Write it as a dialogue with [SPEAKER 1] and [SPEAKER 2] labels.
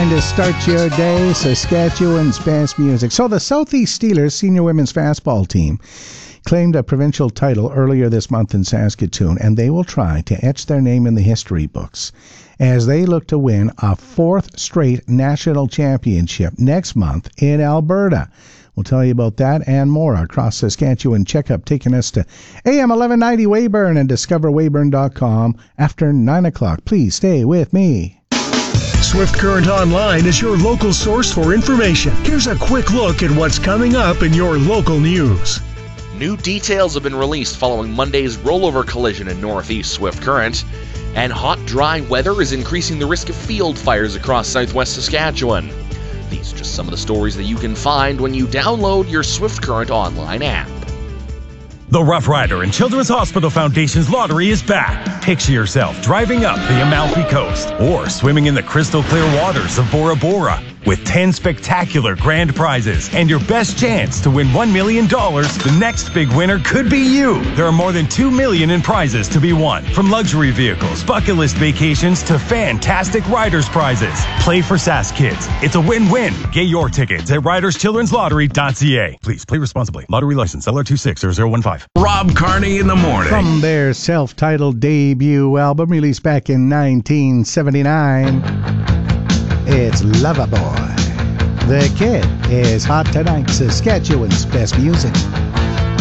[SPEAKER 1] time to start your day, Saskatchewan's best music. So the Southeast Steelers senior women's fastball team claimed a provincial title earlier this month in Saskatoon, and they will try to etch their name in the history books as they look to win a fourth straight national championship next month in Alberta. We'll tell you about that and more across Saskatchewan. Checkup taking us to AM 1190 Weyburn and discoverweyburn.com after 9 o'clock. Please stay with me.
[SPEAKER 2] Swift Current Online is your local source for information. Here's a quick look at what's coming up in your local news.
[SPEAKER 3] New details have been released following Monday's rollover collision in northeast Swift Current, and hot, dry weather is increasing the risk of field fires across southwest Saskatchewan. These are just some of the stories that you can find when you download your Swift Current Online app.
[SPEAKER 4] The Rough Rider and Children's Hospital Foundation's lottery is back. Picture yourself driving up the Amalfi Coast or swimming in the crystal clear waters of Bora Bora with 10 spectacular grand prizes and your best chance to win $1 million. The next big winner could be you. There are more than $2 million in prizes to be won, from luxury vehicles, bucket list vacations to fantastic riders prizes. Play for Sask Kids. It's a win-win. Get your tickets at riderschildrenslottery.ca. Please play responsibly. Lottery license LR260015.
[SPEAKER 5] Rob Carney in the morning.
[SPEAKER 1] From their self-titled debut album released back in 1979, it's Loverboy. The Kid is hot tonight, Saskatchewan's best music.